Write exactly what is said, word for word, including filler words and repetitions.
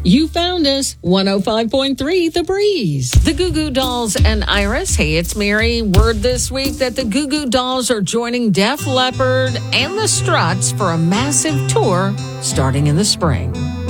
You found us, one oh five point three The Breeze. The Goo Goo Dolls and Iris. Hey, it's Mary. Word this week that the Goo Goo Dolls are joining Def Leppard and the Struts for a massive tour starting in the spring.